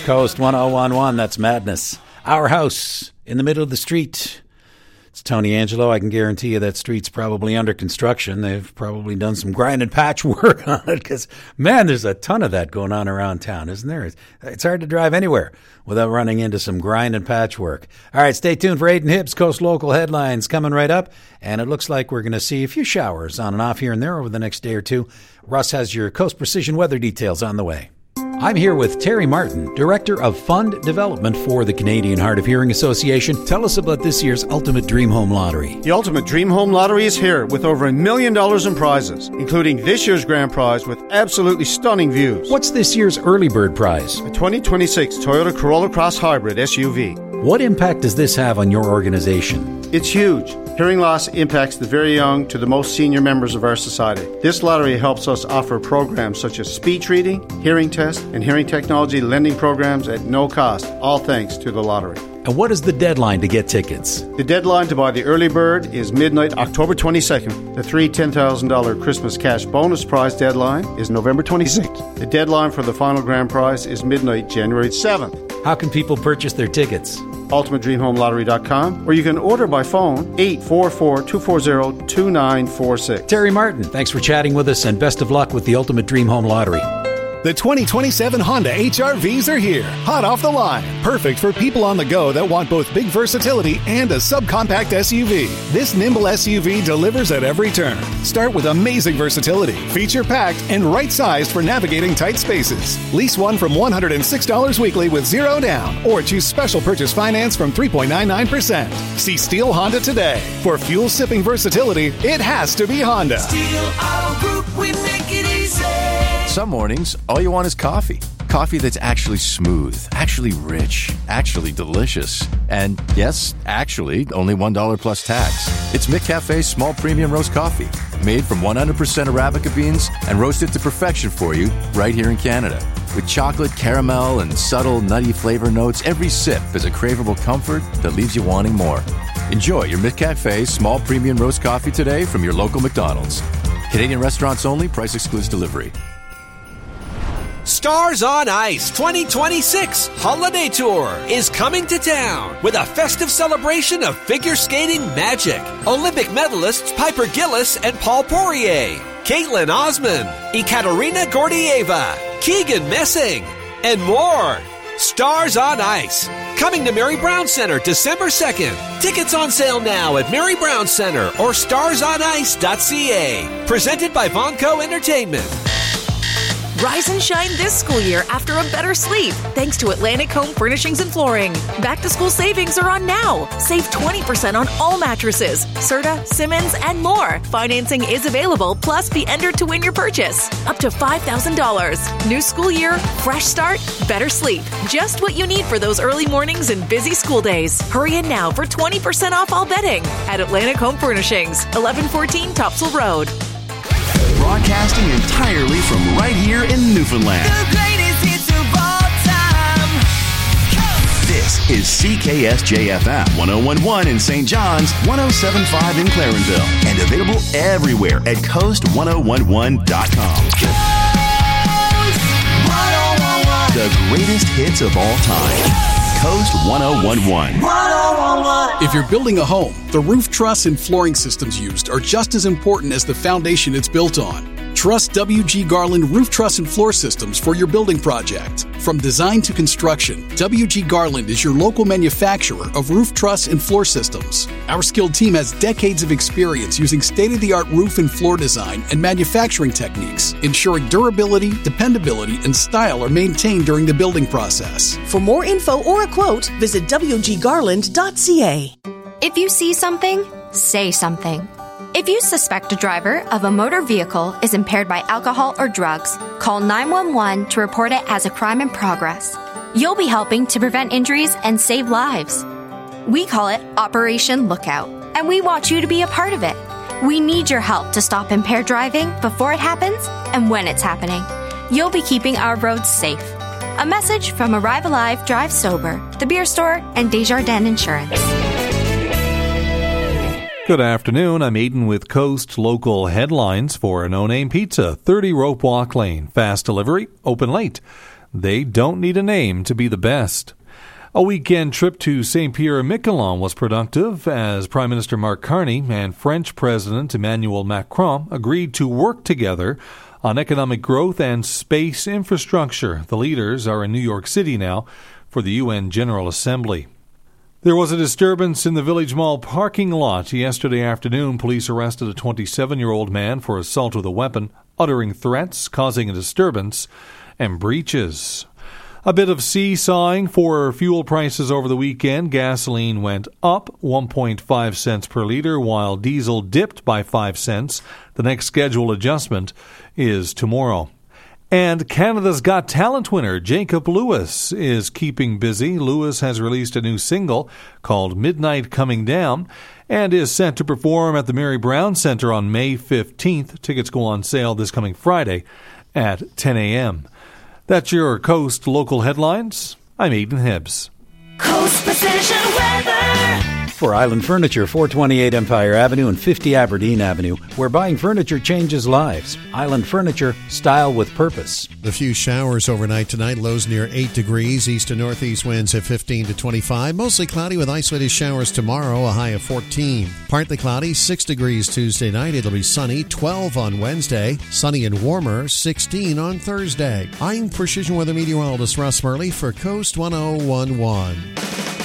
Coast 1011, that's madness. Our house in the middle of the street. It's Tony Angelo. I can guarantee you that street's probably under construction. They've probably done some grind and patch work on it because, man, there's a ton of that going on around town, isn't there? It's hard to drive anywhere without running into some grind and patch work. All right, stay tuned for Aiden Hibbs, Coast Local Headlines coming right up. And it looks like we're going to see a few showers on and off here and there over the next day or two. Russ has your Coast Precision weather details on the way. I'm here with Terry Martin, Director of Fund Development for the Canadian Hard of Hearing Association. Tell us about this year's Ultimate Dream Home Lottery. The Ultimate Dream Home Lottery is here with over $1 million in prizes, including this year's grand prize with absolutely stunning views. What's this year's early bird prize? A 2026 Toyota Corolla Cross Hybrid SUV. What impact does this have on your organization? It's huge. Hearing loss impacts the very young to the most senior members of our society. This lottery helps us offer programs such as speech reading, hearing tests, and hearing technology lending programs at no cost, all thanks to the lottery. And what is the deadline to get tickets? The deadline to buy the early bird is midnight, October 22nd. The $3 $10,000 Christmas cash bonus prize deadline is November 26th. The deadline for the final grand prize is midnight, January 7th. How can people purchase their tickets? UltimateDreamHomeLottery.com, or you can order by phone 844-240-2946. Terry Martin, thanks for chatting with us and best of luck with the Ultimate Dream Home Lottery. The 2027 Honda HR-Vs are here, hot off the line. Perfect for people on the go that want both big versatility and a subcompact SUV. This nimble SUV delivers at every turn. Start with amazing versatility, feature-packed, and right-sized for navigating tight spaces. Lease one from $106 weekly with zero down, or choose special purchase finance from 3.99%. See Steel Honda today. For fuel-sipping versatility, it has to be Honda. Steel Auto Group, we make it easy. Some mornings, all you want is coffee. Coffee that's actually smooth, actually rich, actually delicious. And yes, actually, only $1 plus tax. It's McCafe's small premium roast coffee, made from 100% Arabica beans and roasted to perfection for you right here in Canada. With chocolate, caramel, and subtle nutty flavor notes, every sip is a craveable comfort that leaves you wanting more. Enjoy your McCafe small premium roast coffee today from your local McDonald's. Canadian restaurants only, price excludes delivery. Stars on Ice 2026 Holiday Tour is coming to town with a festive celebration of figure skating magic. Olympic medalists Piper Gillis and Paul Poirier, Caitlin Osman, Ekaterina Gordieva, Keegan Messing, and more. Stars on Ice, coming to Mary Brown Center December 2nd. Tickets on sale now at Mary Brown Center or starsonice.ca. Presented by Vonco Entertainment. Rise and shine this school year after a better sleep, thanks to Atlantic Home Furnishings and Flooring. Back-to-school savings are on now. Save 20% on all mattresses, Serta, Simmons, and more. Financing is available, plus be entered to win your purchase. Up to $5,000. New school year, fresh start, better sleep. Just what you need for those early mornings and busy school days. Hurry in now for 20% off all bedding at Atlantic Home Furnishings, 1114 Topsail Road. Broadcasting entirely from right here in Newfoundland. The greatest hits of all time. This is CKSJ-FM 101.1 in St. John's, 107.5 in Clarenville, and available everywhere at coast1011.com. Coast 1011. The greatest hits of all time. Coast 1011. 1011. If you're building a home, the roof truss and flooring systems used are just as important as the foundation it's built on. Trust WG Garland Roof Truss and Floor Systems for your building project. From design to construction, WG Garland is your local manufacturer of roof truss and floor systems. Our skilled team has decades of experience using state-of-the-art roof and floor design and manufacturing techniques, ensuring durability, dependability, and style are maintained during the building process. For more info or a quote, visit wggarland.ca. If you see something, say something. If you suspect a driver of a motor vehicle is impaired by alcohol or drugs, call 911 to report it as a crime in progress. You'll be helping to prevent injuries and save lives. We call it Operation Lookout, and we want you to be a part of it. We need your help to stop impaired driving before it happens and when it's happening. You'll be keeping our roads safe. A message from Arrive Alive, Drive Sober, The Beer Store, and Desjardins Insurance. Good afternoon. I'm Aiden with Coast Local Headlines for a no-name pizza. 30 Rope Walk Lane. Fast delivery, open late. They don't need a name to be the best. A weekend trip to St. Pierre-et-Miquelon was productive as Prime Minister Mark Carney and French President Emmanuel Macron agreed to work together on economic growth and space infrastructure. The leaders are in New York City now for the UN General Assembly. There was a disturbance in the Village Mall parking lot yesterday afternoon. Police arrested a 27-year-old man for assault with a weapon, uttering threats, causing a disturbance, and breaches. A bit of seesawing for fuel prices over the weekend. Gasoline went up 1.5 cents per liter, while diesel dipped by 5 cents. The next scheduled adjustment is tomorrow. And Canada's Got Talent winner Jacob Lewis is keeping busy. Lewis has released a new single called Midnight Coming Down and is set to perform at the Mary Brown Centre on May 15th. Tickets go on sale this coming Friday at 10 a.m. That's your Coast Local Headlines. I'm Aiden Hibbs. Coast Precision Weather. For Island Furniture, 428 Empire Avenue and 50 Aberdeen Avenue, where buying furniture changes lives. Island Furniture, style with purpose. A few showers overnight tonight, lows near 8 degrees, east to northeast winds at 15 to 25. Mostly cloudy with isolated showers tomorrow, a high of 14. Partly cloudy, 6 degrees Tuesday night. It'll be sunny, 12 on Wednesday. Sunny and warmer, 16 on Thursday. I'm Precision Weather Meteorologist Russ Murley for Coast 1011.